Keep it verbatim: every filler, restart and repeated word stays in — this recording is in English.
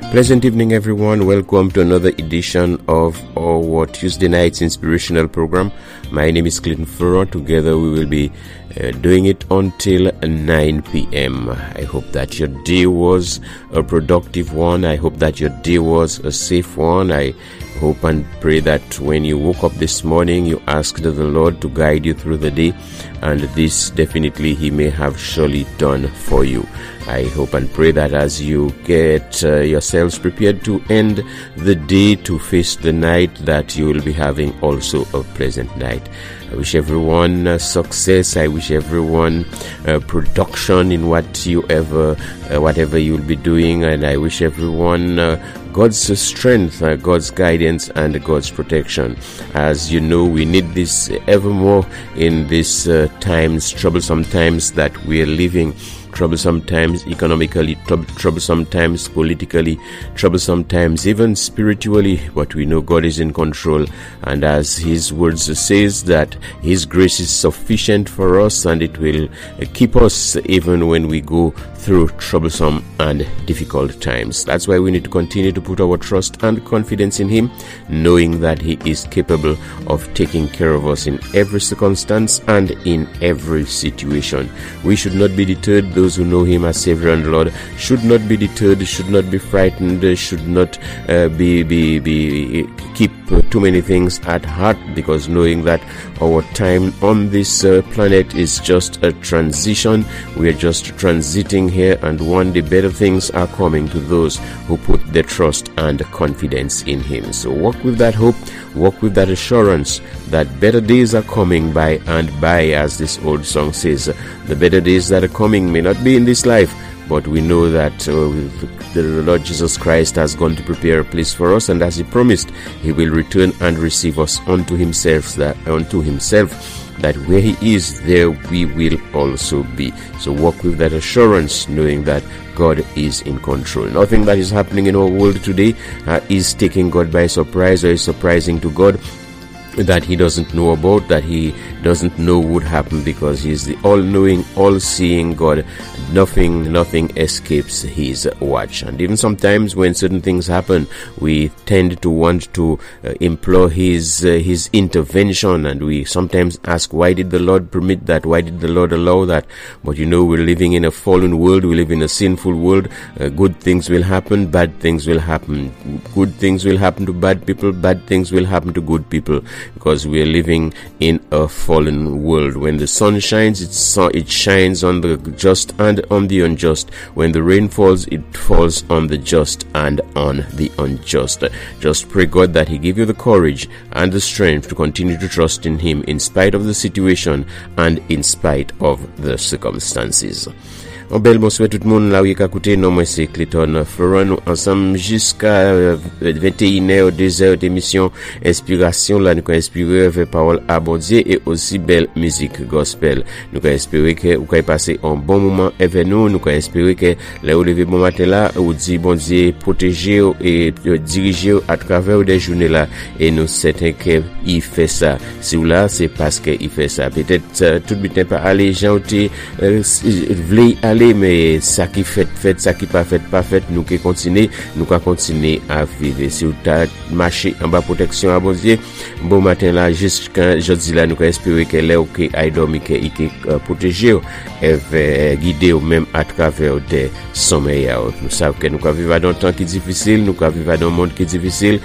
Pleasant evening, everyone. Welcome to another edition of our Tuesday night's inspirational program. My name is Clinton Furrow. Together we will be uh, doing it until nine p.m. I hope that your day was a productive one. I hope that your day was a safe one. I hope and pray that when you woke up this morning, you asked the Lord to guide you through the day, and this definitely He may have surely done for you. I hope and pray that as you get uh, yourselves prepared to end the day, to face the night, that you will be having also a pleasant night. I wish everyone uh, success. I wish everyone uh, production in what you ever, uh, whatever you'll be doing, and I wish everyone uh, God's strength, uh, God's guidance, and God's protection. As you know, we need this evermore in these uh, times, troublesome times that we are living. Troublesome times economically, trou- troublesome times politically, troublesome times even spiritually, but we know God is in control, and as His words says that His grace is sufficient for us, and it will uh, keep us even when we go through troublesome and difficult times. That's why we need to continue to put our trust and confidence in Him, knowing that He is capable of taking care of us in every circumstance and in every situation. We should not be deterred. Those who know Him as Savior and Lord should not be deterred, should not be frightened, should not uh, be be be keep uh, too many things at heart, because knowing that our time on this uh, planet is just a transition. We are just transiting here, and one day better things are coming to those who put their trust and confidence in Him. So walk with that hope, walk with that assurance that better days are coming by and by, as this old song says. The better days that are coming may not be in this life, but we know that uh, the Lord Jesus Christ has gone to prepare a place for us, and as He promised, He will return and receive us unto Himself, that unto Himself, that where He is, there we will also be. So walk with that assurance, knowing that God is in control. Nothing that is happening in our world today uh, is taking God by surprise, or is surprising to God, that He doesn't know about, that He doesn't know would happen, because He is the all-knowing, all-seeing God. Nothing, nothing escapes His watch. And even sometimes when certain things happen, we tend to want to uh, implore His uh, His intervention, and we sometimes ask, why did the Lord permit that? Why did the Lord allow that? But you know, we're living in a fallen world. We live in a sinful world. Uh, good things will happen, bad things will happen. Good things will happen to bad people, bad things will happen to good people, because we are living in a fallen world. When the sun shines, it, so, it shines on the just and on the unjust. When the rain falls, it falls on the just and on the unjust. Just pray God that He give you the courage and the strength to continue to trust in Him in spite of the situation and in spite of the circumstances. En bel bonsoir tout le monde, là où il a écouté, non, moi c'est Clinton Furrow, nous ensemble jusqu'à vingt et une heures, deux heures d'émission inspiration, là nous allons inspirer vers parole abondée et aussi belle musique gospel. Nous allons espérer que vous allez passer un bon moment avec nous, nous allons espérer que là où levé bon matin là, vous dit bon Dieu protéger et diriger à travers des journées là, et nous certains qu'il fait ça. Si vous là, c'est parce qu'il fait ça. Peut-être euh, tout le temps pas aller, gens qui euh, voulaient aller, mais ça qui fait fait, ça qui pas fait pas fait, nous qui continuer, nous qui continuer à vivre. Si vous t'as marché en bas protection à bon Dieu, bon matin là, jusqu'à jeudi là, nous espérer que là OK aille dormir, que il protéger et guider même à travers des sommeils. Nous savons que nous vivons dans un temps qui est difficile, nous vivons dans un monde qui est difficile,